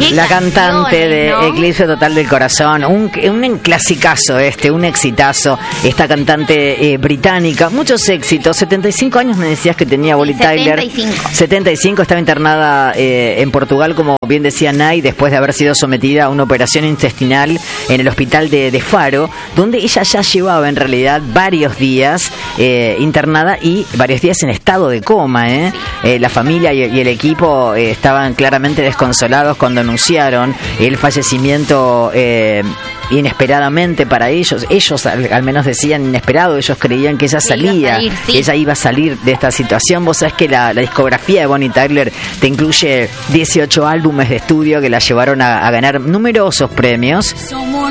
La cantante de Eclipse Total del Corazón, un clasicazo un exitazo, esta cantante británica, muchos éxitos, 75 años me decías que tenía Bonnie Tyler. 75, estaba internada en Portugal, como bien decía Nay, después de haber sido sometida a una operación intestinal en el hospital de Faro, donde ella ya llevaba en realidad varios días internada y varios días en estado de coma. La familia y el equipo estaban claramente desconsolados cuando anunciaron el fallecimiento inesperadamente para ellos. Ellos al menos decían inesperado, ellos creían que ella salía, que ella iba a salir de esta situación. Vos sabés que la discografía de Bonnie Tyler te incluye 18 álbumes de estudio que la llevaron a ganar numerosos premios.